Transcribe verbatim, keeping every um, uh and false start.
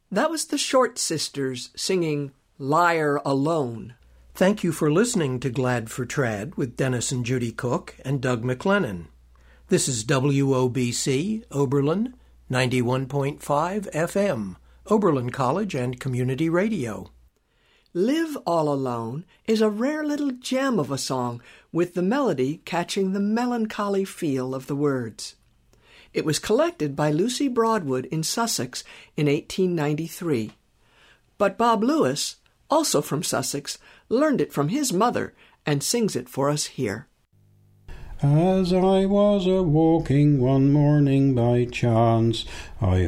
That was the Short Sisters singing Liar Alone. Thank you for listening to Glad for Trad with Dennis and Judy Cook and Doug McLennan. This is W O B C, Oberlin, ninety-one point five F M, Oberlin College and Community Radio. Live All Alone is a rare little gem of a song with the melody catching the melancholy feel of the words. It was collected by Lucy Broadwood in Sussex in eighteen ninety-three. But Bob Lewis, also from Sussex, learned it from his mother and sings it for us here. As I was a-walking one morning by chance, I